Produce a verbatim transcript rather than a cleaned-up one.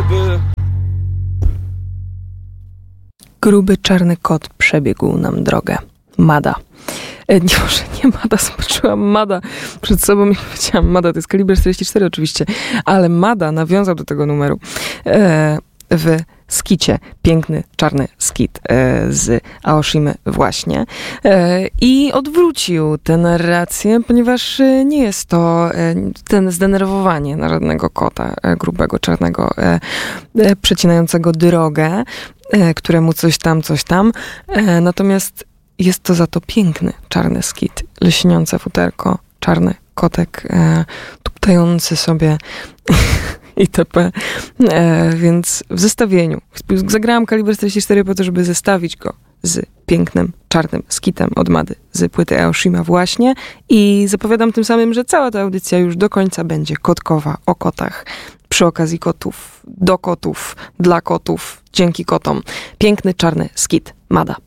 gruby. Gruby czarny kot przebiegł nam drogę. Mada. E, nie, może nie Mada, zobaczyłam Mada przed sobą i powiedziałam Mada, to jest kaliber czterdzieści cztery oczywiście, ale Mada nawiązał do tego numeru e, w skicie. Piękny, czarny skit e, z Aoshimy właśnie. E, I odwrócił tę narrację, ponieważ e, nie jest to e, ten zdenerwowanie na żadnego kota e, grubego, czarnego, e, e, przecinającego drogę, e, któremu coś tam, coś tam. E, natomiast jest to za to piękny, czarny skit, lśniące futerko, czarny kotek, e, tuptający sobie itp. E, więc w zestawieniu zagrałam kaliber czterdzieści cztery po to, żeby zestawić go z pięknym, czarnym skitem od Mady z płyty Aoshima właśnie i zapowiadam tym samym, że cała ta audycja już do końca będzie kotkowa, o kotach, przy okazji kotów, do kotów, dla kotów, dzięki kotom. Piękny, czarny skit, Mada.